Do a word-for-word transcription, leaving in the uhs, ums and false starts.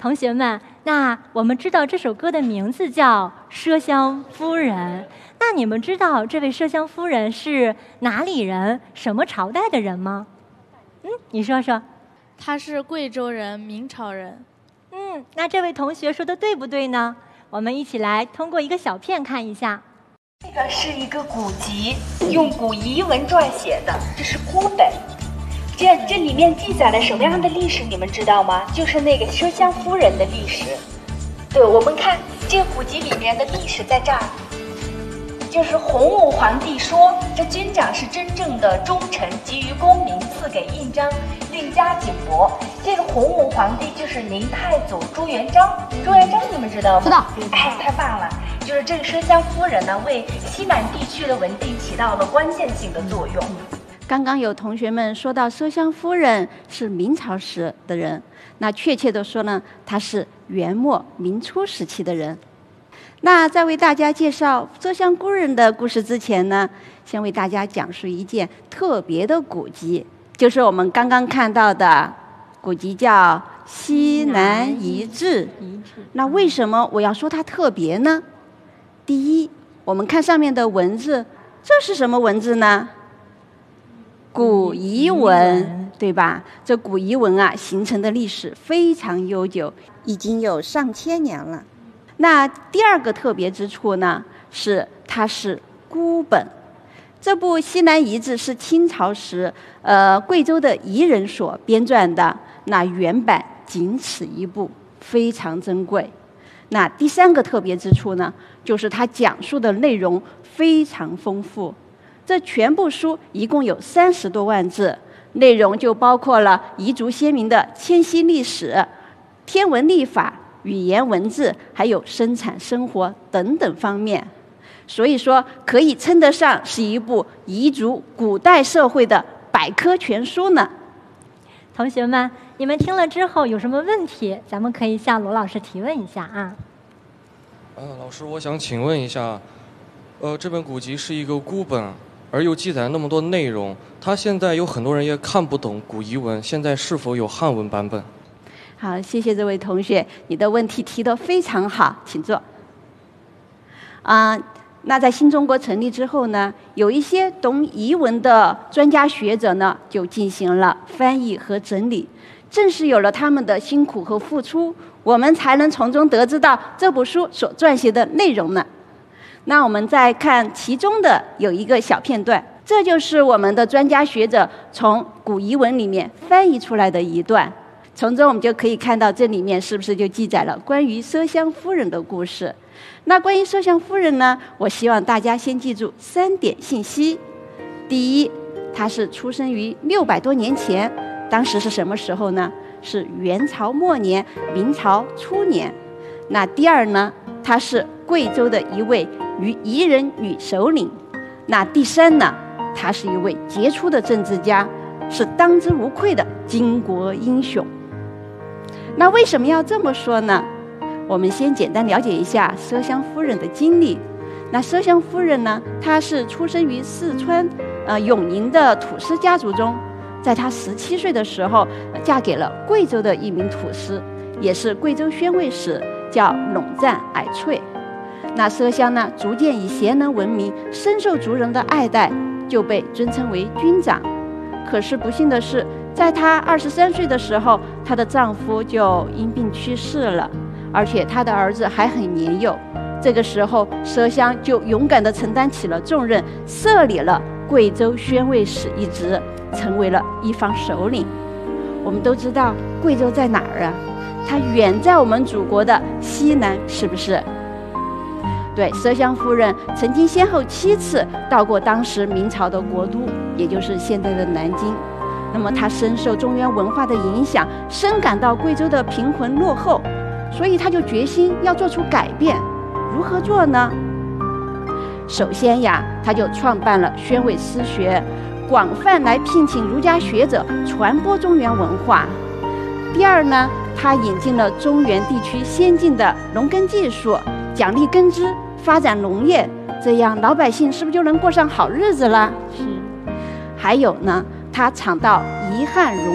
同学们，那我们知道这首歌的名字叫《麝香夫人》，那你们知道这位麝香夫人是哪里人、什么朝代的人吗？嗯，你说说。 她是贵州人，明朝人。 嗯，那这位同学说的对不对呢？我们一起来通过一个小片看一下。 这个是一个古籍，用古彝文撰写的，这是孤本。这这里面记载了什么样的历史？你们知道吗？就是那个麝香夫人的历史。对，我们看这个古籍里面的历史在这儿，就是洪武皇帝说，这军长是真正的忠臣，给予功名，赐给印章，令加景伯。这个洪武皇帝就是宁太祖朱元璋。朱元璋你们知道吗？ 知道。 哎，太棒了！就是这个麝香夫人呢，为西南地区的稳定起到了关键性的作用。 刚刚有同学们说到麝香夫人是明朝时的人，那确切的说呢，她是元末明初时期的人。那在为大家介绍麝香夫人的故事之前呢，先为大家讲述一件特别的古籍，就是我们刚刚看到的古籍，叫《西南遗志》。那为什么我要说它特别呢？第一，我们看上面的文字，这是什么文字呢？古彝文，对吧？这古彝文啊，形成的历史非常悠久，已经有上千年了。那第二个特别之处呢，是它是孤本。这部《西南遗志》是清朝时呃贵州的彝人所编撰的，那原版仅此一部，非常珍贵。那第三个特别之处呢，就是它讲述的内容非常丰富。这全部书一共有三十多万字，内容就包括了彝族先民的迁徙历史、天文历法、语言文字，还有生产生活等等方面。所以说，可以称得上是一部彝族古代社会的百科全书呢。 同学们，你们听了之后有什么问题，咱们可以向罗老师提问一下啊。 呃，老师，我想请问一下，呃，这本古籍是一个孤本，而又记载那么多内容，它现在有很多人也看不懂古彝文，现在是否有汉文版本？ 好，谢谢这位同学，你的问题提得非常好，请坐。啊、呃，那在新中国成立之后呢，有一些懂彝文的专家学者呢，就进行了翻译和整理。正是有了他们的辛苦和付出，我们才能从中得知到这部书所撰写的内容呢。那我们再看其中的有一个小片段，这就是我们的专家学者从古彝文里面翻译出来的一段。从中我们就可以看到，这里面是不是就记载了关于麝香夫人的故事？那关于麝香夫人呢，我希望大家先记住三点信息。第一，她是出生于六百多年前，当时是什么时候呢？是元朝末年、明朝初年。那第二呢，她是贵州的一位彝彝人女首领。那第三呢，她是一位杰出的政治家，是当之无愧的巾帼英雄。那为什么要这么说呢？我们先简单了解一下麝香夫人的经历。那麝香夫人呢，她是出生于四川呃永宁的土司家族中。在她十七岁的时候，嫁给了贵州的一名土司，也是贵州宣慰使，叫陇赞矮翠。那麝香呢，逐渐以贤能闻名，深受族人的爱戴，就被尊称为军长。可是不幸的是，在她二十三岁的时候，她的丈夫就因病去世了，而且她的儿子还很年幼。这个时候，麝香就勇敢地承担起了重任，设立了贵州宣慰使一职，成为了一方首领。我们都知道贵州在哪儿啊？它远在我们祖国的西南，是不是？对，麝香夫人曾经先后七次到过当时明朝的国都，也就是现在的南京。那么她深受中原文化的影响，深感到贵州的贫困落后，所以她就决心要做出改变。如何做呢？首先呀，她就创办了宣慰私学，广泛来聘请儒家学者传播中原文化。第二呢，她引进了中原地区先进的农耕技术，奖励耕织，发展农业，这样老百姓是不是就能过上好日子了？ 是。 还有呢，他倡导遗汉融